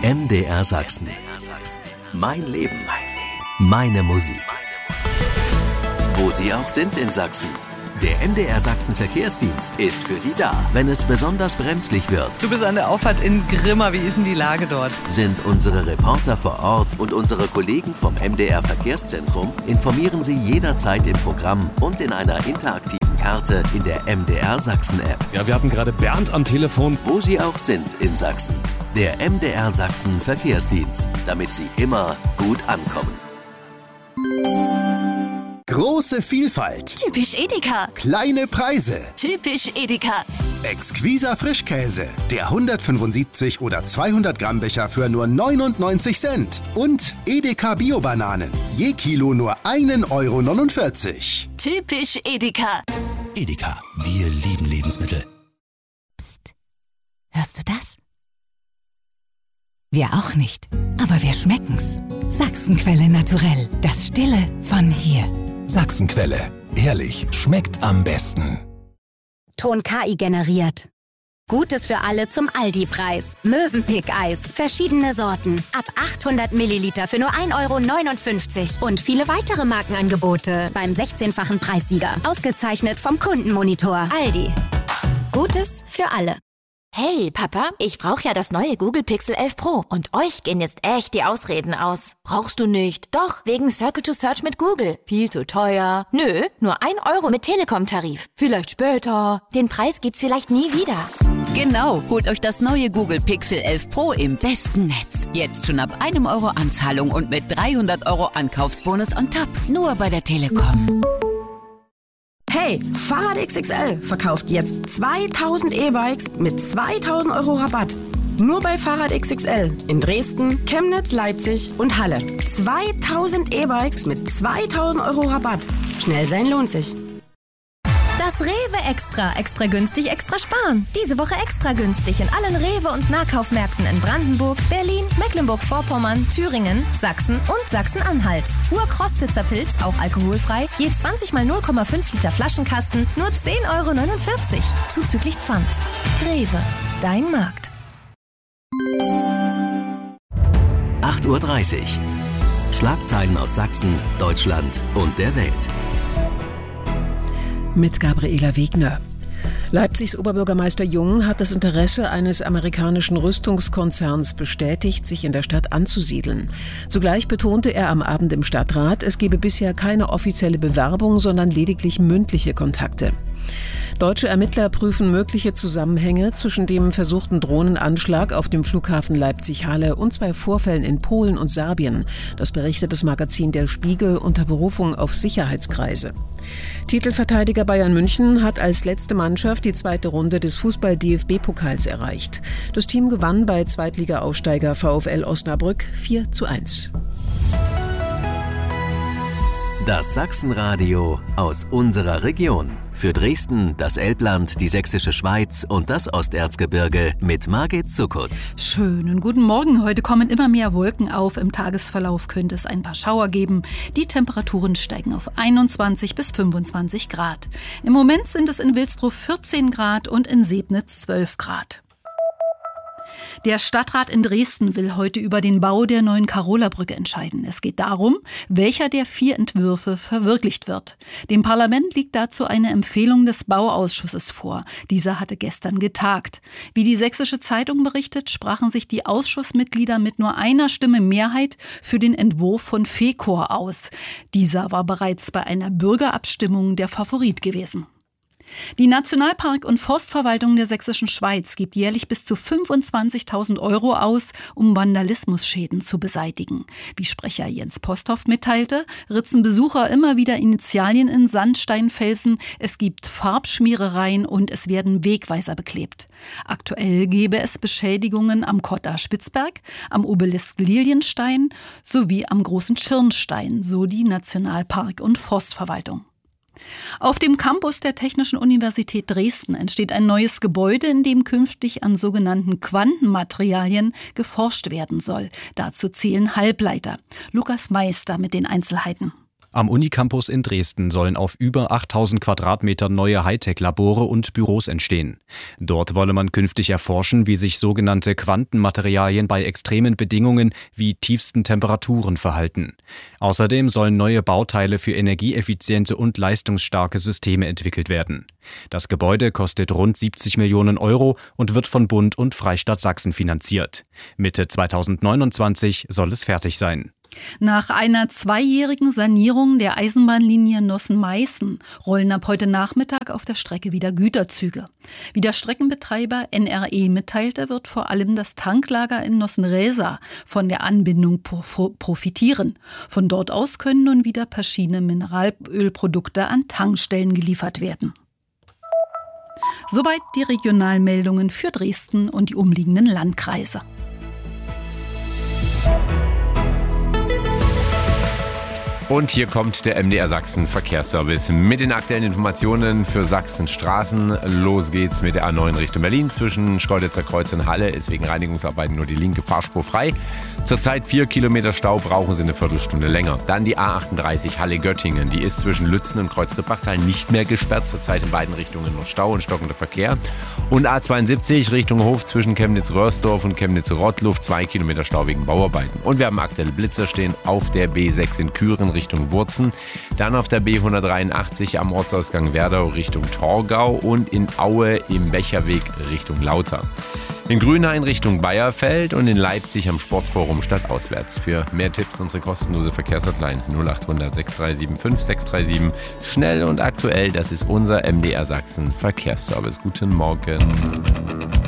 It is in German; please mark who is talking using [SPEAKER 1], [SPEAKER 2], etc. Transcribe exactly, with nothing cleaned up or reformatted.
[SPEAKER 1] M D R Sachsen. Mein Leben. Meine Musik. Wo Sie auch sind in Sachsen. Der M D R Sachsen Verkehrsdienst ist für Sie da, wenn es besonders brenzlig wird.
[SPEAKER 2] Du bist an der Auffahrt in Grimma. Wie ist denn die Lage dort?
[SPEAKER 1] Sind unsere Reporter vor Ort und unsere Kollegen vom M D R Verkehrszentrum informieren Sie jederzeit im Programm und in einer interaktiven Karte in der M D R Sachsen App.
[SPEAKER 3] Ja, wir hatten gerade Bernd am Telefon.
[SPEAKER 1] Wo Sie auch sind in Sachsen. Der M D R Sachsen Verkehrsdienst, damit Sie immer gut ankommen.
[SPEAKER 4] Große Vielfalt.
[SPEAKER 5] Typisch Edeka.
[SPEAKER 4] Kleine Preise.
[SPEAKER 5] Typisch Edeka.
[SPEAKER 4] Exquiser Frischkäse. Der hundertfünfundsiebzig oder zweihundert Gramm Becher für nur neunundneunzig Cent. Und Edeka Bio-Bananen. Je Kilo nur ein Euro neunundvierzig.
[SPEAKER 5] Typisch Edeka.
[SPEAKER 4] Edeka. Wir lieben Lebensmittel.
[SPEAKER 6] Psst. Hörst du das? Wir auch nicht. Aber wir schmecken's. Sachsenquelle naturell. Das Stille von hier.
[SPEAKER 4] Sachsenquelle. Ehrlich, schmeckt am besten.
[SPEAKER 7] Ton K I generiert. Gutes für alle zum Aldi-Preis. Mövenpick-Eis. Verschiedene Sorten. Ab achthundert Milliliter für nur ein Euro neunundfünfzig. Und viele weitere Markenangebote beim sechzehnfachen Preissieger. Ausgezeichnet vom Kundenmonitor. Aldi. Gutes für alle.
[SPEAKER 8] Hey, Papa, ich brauche ja das neue Google Pixel elf Pro und euch gehen jetzt echt die Ausreden aus. Brauchst du nicht? Doch, wegen Circle to Search mit Google. Viel zu teuer. Nö, nur ein Euro mit Telekom-Tarif. Vielleicht später. Den Preis gibt's vielleicht nie wieder.
[SPEAKER 9] Genau, holt euch das neue Google Pixel elf Pro im besten Netz. Jetzt schon ab einem Euro Anzahlung und mit dreihundert Euro Ankaufsbonus on top. Nur bei der Telekom.
[SPEAKER 10] Hey, Fahrrad X X L verkauft jetzt zweitausend E-Bikes mit zweitausend Euro Rabatt. Nur bei Fahrrad X X L in Dresden, Chemnitz, Leipzig und Halle. zweitausend E-Bikes mit zweitausend Euro Rabatt. Schnell sein lohnt sich.
[SPEAKER 11] Das Rewe Extra. Extra günstig, extra sparen. Diese Woche extra günstig in allen Rewe- und Nahkaufmärkten in Brandenburg, Berlin, Mecklenburg-Vorpommern, Thüringen, Sachsen und Sachsen-Anhalt. Urkrostitzer Pilz, auch alkoholfrei, je zwanzig mal null Komma fünf Liter Flaschenkasten, nur zehn Euro neunundvierzig. Zuzüglich Pfand. Rewe, dein Markt.
[SPEAKER 1] acht Uhr dreißig. Schlagzeilen aus Sachsen, Deutschland und der Welt.
[SPEAKER 12] Mit Gabriela Wegner. Leipzigs Oberbürgermeister Jung hat das Interesse eines amerikanischen Rüstungskonzerns bestätigt, sich in der Stadt anzusiedeln. Zugleich betonte er am Abend im Stadtrat, es gebe bisher keine offizielle Bewerbung, sondern lediglich mündliche Kontakte. Deutsche Ermittler prüfen mögliche Zusammenhänge zwischen dem versuchten Drohnenanschlag auf dem Flughafen Leipzig-Halle und zwei Vorfällen in Polen und Serbien. Das berichtet das Magazin Der Spiegel unter Berufung auf Sicherheitskreise. Titelverteidiger Bayern München hat als letzte Mannschaft die zweite Runde des Fußball-D F B-Pokals erreicht. Das Team gewann bei Zweitliga-Aufsteiger VfL Osnabrück vier zu eins.
[SPEAKER 1] Das Sachsenradio aus unserer Region. Für Dresden, das Elbland, die Sächsische Schweiz und das Osterzgebirge mit Margit Zuckert.
[SPEAKER 13] Schönen guten Morgen. Heute kommen immer mehr Wolken auf. Im Tagesverlauf könnte es ein paar Schauer geben. Die Temperaturen steigen auf einundzwanzig bis fünfundzwanzig Grad. Im Moment sind es in Wilsdruff vierzehn Grad und in Sebnitz zwölf Grad. Der Stadtrat in Dresden will heute über den Bau der neuen Karola-Brücke entscheiden. Es geht darum, welcher der vier Entwürfe verwirklicht wird. Dem Parlament liegt dazu eine Empfehlung des Bauausschusses vor. Dieser hatte gestern getagt. Wie die Sächsische Zeitung berichtet, sprachen sich die Ausschussmitglieder mit nur einer Stimme Mehrheit für den Entwurf von Fecor aus. Dieser war bereits bei einer Bürgerabstimmung der Favorit gewesen. Die Nationalpark- und Forstverwaltung der Sächsischen Schweiz gibt jährlich bis zu fünfundzwanzigtausend Euro aus, um Vandalismusschäden zu beseitigen. Wie Sprecher Jens Posthoff mitteilte, ritzen Besucher immer wieder Initialien in Sandsteinfelsen, es gibt Farbschmierereien und es werden Wegweiser beklebt. Aktuell gebe es Beschädigungen am Kotter Spitzberg, am Obelisk Lilienstein sowie am Großen Schirnstein, so die Nationalpark- und Forstverwaltung. Auf dem Campus der Technischen Universität Dresden entsteht ein neues Gebäude, in dem künftig an sogenannten Quantenmaterialien geforscht werden soll. Dazu zählen Halbleiter. Lukas Meister mit den Einzelheiten.
[SPEAKER 3] Am Unicampus in Dresden sollen auf über achttausend Quadratmeter neue Hightech-Labore und Büros entstehen. Dort wolle man künftig erforschen, wie sich sogenannte Quantenmaterialien bei extremen Bedingungen wie tiefsten Temperaturen verhalten. Außerdem sollen neue Bauteile für energieeffiziente und leistungsstarke Systeme entwickelt werden. Das Gebäude kostet rund siebzig Millionen Euro und wird von Bund und Freistaat Sachsen finanziert. Mitte zweitausendneunundzwanzig soll es fertig sein.
[SPEAKER 13] Nach einer zweijährigen Sanierung der Eisenbahnlinie Nossen-Meißen rollen ab heute Nachmittag auf der Strecke wieder Güterzüge. Wie der Streckenbetreiber N R E mitteilte, wird vor allem das Tanklager in Nossen-Resa von der Anbindung profitieren. Von dort aus können nun wieder verschiedene Mineralölprodukte an Tankstellen geliefert werden. Soweit die Regionalmeldungen für Dresden und die umliegenden Landkreise.
[SPEAKER 14] Und hier kommt der M D R Sachsen Verkehrsservice mit den aktuellen Informationen für Sachsens Straßen. Los geht's mit der A neun Richtung Berlin. Zwischen Schkeuditzer Kreuz und Halle ist wegen Reinigungsarbeiten nur die linke Fahrspur frei. Zurzeit vier Kilometer Stau, brauchen Sie eine Viertelstunde länger. Dann die A achtunddreißig Halle-Göttingen. Die ist zwischen Lützen und Kreuz-Rippachtal nicht mehr gesperrt. Zurzeit in beiden Richtungen noch Stau und stockender Verkehr. Und A zweiundsiebzig Richtung Hof zwischen Chemnitz-Röhrsdorf und Chemnitz-Rottluft. Zwei Kilometer Stau wegen Bauarbeiten. Und wir haben aktuelle Blitzer stehen auf der B sechs in Küren Richtung Wurzen. Dann auf der B hundertdreiundachtzig am Ortsausgang Werdau Richtung Torgau und in Aue im Becherweg Richtung Lauter. In Grünhain Richtung Bayerfeld und in Leipzig am Sportforum stadtauswärts. Für mehr Tipps unsere kostenlose Verkehrshotline null acht hundert sechs drei sieben fünf sechs drei sieben. Schnell und aktuell, das ist unser M D R Sachsen Verkehrsservice. Guten Morgen.